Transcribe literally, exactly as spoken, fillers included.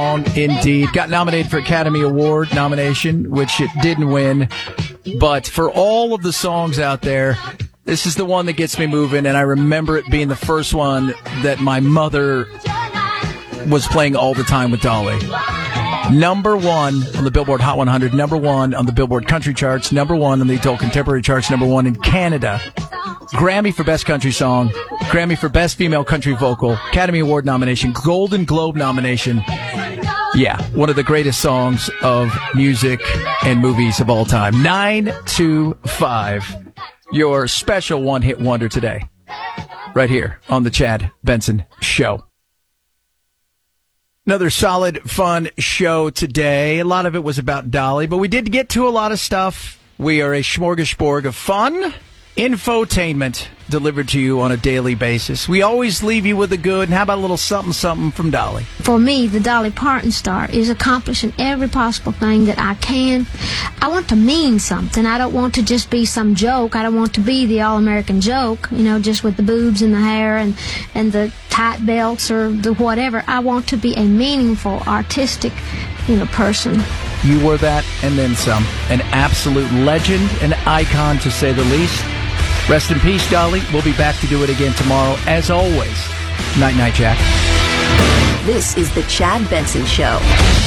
Indeed. Got nominated for Academy Award nomination, which it didn't win. But for all of the songs out there, this is the one that gets me moving, and I remember it being the first one that my mother was playing all the time with Dolly. Number one on the Billboard Hot one hundred, number one on the Billboard Country Charts, number one on the Adult Contemporary Charts, number one in Canada. Grammy for Best Country Song, Grammy for Best Female Country Vocal, Academy Award nomination, Golden Globe nomination. Yeah, one of the greatest songs of music and movies of all time. nine two five, your special one-hit wonder today, right here on the Chad Benson Show. Another solid, fun show today. A lot of it was about Dolly, but we did get to a lot of stuff. We are a smorgasbord of fun, infotainment delivered to you on a daily basis. We always leave you with a good, and how about a little something, something from Dolly? For me, the Dolly Parton star is accomplishing every possible thing that I can. I want to mean something. I don't want to just be some joke. I don't want to be the all-American joke, you know, just with the boobs and the hair and, and the tight belts or the whatever. I want to be a meaningful, artistic, you know, person. You were that and then some. An absolute legend, an icon to say the least. Rest in peace, Dolly. We'll be back to do it again tomorrow. As always, night-night, Jack. This is the Chad Benson Show.